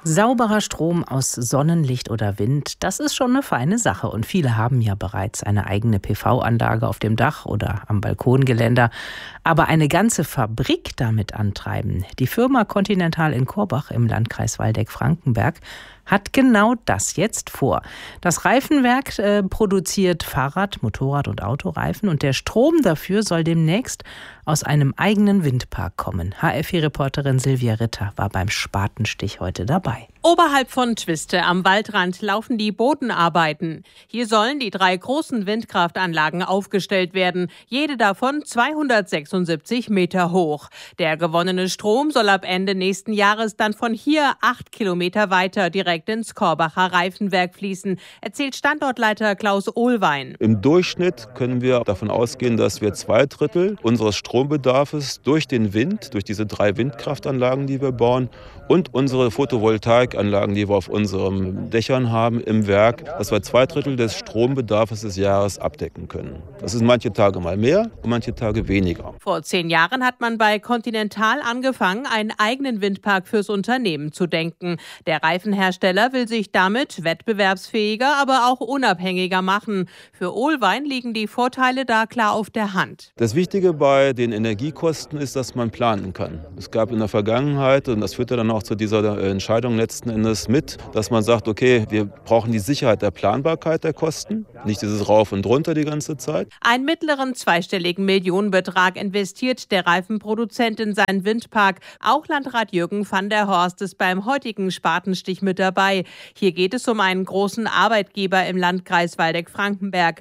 Sauberer Strom aus Sonnenlicht oder Wind, das ist schon eine feine Sache. Und viele haben ja bereits eine eigene PV-Anlage auf dem Dach oder am Balkongeländer. Aber eine ganze Fabrik damit antreiben, die Firma Continental in Korbach im Landkreis Waldeck-Frankenberg, hat genau das jetzt vor. Das Reifenwerk produziert Fahrrad-, Motorrad- und Autoreifen und der Strom dafür soll demnächst aus einem eigenen Windpark kommen. HFI-Reporterin Silvia Ritter war beim Spatenstich heute dabei. Oberhalb von Twiste am Waldrand laufen die Bodenarbeiten. Hier sollen die 3 großen Windkraftanlagen aufgestellt werden, jede davon 276 Meter hoch. Der gewonnene Strom soll ab Ende nächsten Jahres dann von hier 8 Kilometer weiter direkt ins Korbacher Reifenwerk fließen, erzählt Standortleiter Klaus Ohlwein. Im Durchschnitt können wir davon ausgehen, dass wir 2/3 unseres Strombedarfs durch den Wind, durch diese 3 Windkraftanlagen, die wir bauen, und unsere Photovoltaikanlagen, die wir auf unseren Dächern haben im Werk, dass wir 2/3 des Strombedarfs des Jahres abdecken können. Das ist manche Tage mal mehr und manche Tage weniger. Vor 10 Jahren hat man bei Continental angefangen, einen eigenen Windpark fürs Unternehmen zu denken. Der Reifenhersteller will sich damit wettbewerbsfähiger, aber auch unabhängiger machen. Für Ohlwein liegen die Vorteile da klar auf der Hand. Das Wichtige bei den Energiekosten ist, dass man planen kann. Es gab in der Vergangenheit, und das führte dann auch zu dieser Entscheidung letzten Endes mit, dass man sagt, okay, wir brauchen die Sicherheit der Planbarkeit der Kosten, nicht dieses Rauf und Runter die ganze Zeit. Einen mittleren zweistelligen Millionenbetrag investiert der Reifenproduzent in seinen Windpark. Auch Landrat Jürgen van der Horst ist beim heutigen Spatenstich mit dabei. Hier geht es um einen großen Arbeitgeber im Landkreis Waldeck-Frankenberg.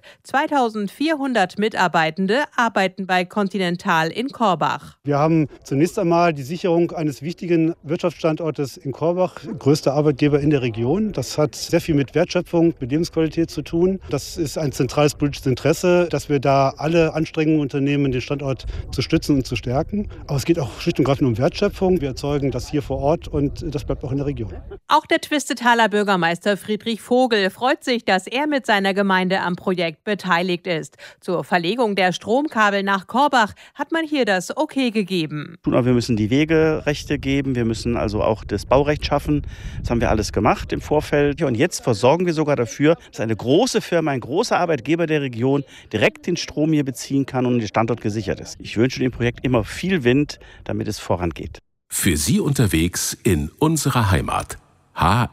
2400 Mitarbeitende arbeiten bei Continental in Korbach. Wir haben zunächst einmal die Sicherung eines wichtigen Wirtschaftsstandortes in Korbach, größter Arbeitgeber in der Region. Das hat sehr viel mit Wertschöpfung, mit Lebensqualität zu tun. Das ist ein zentrales politisches Interesse, dass wir da alle Anstrengungen unternehmen, den Standort zu stützen und zu stärken. Aber es geht auch schlicht und greifend um Wertschöpfung. Wir erzeugen das hier vor Ort und das bleibt auch in der Region. Auch der Twistetaler Bürgermeister Friedrich Vogel freut sich, dass er mit seiner Gemeinde am Projekt beteiligt ist. Zur Verlegung der Stromkabel nach Korbach hat man hier das Okay gegeben. Wir müssen die Wegerechte geben, wir müssen also auch das Baurecht schaffen. Das haben wir alles gemacht im Vorfeld. Und jetzt versorgen wir sogar dafür, dass eine große Firma, ein großer Arbeitgeber der Region direkt den Strom hier beziehen kann und der Standort gesichert ist. Ich wünsche dem Projekt immer viel Wind, damit es vorangeht. Für Sie unterwegs in unserer Heimat. HR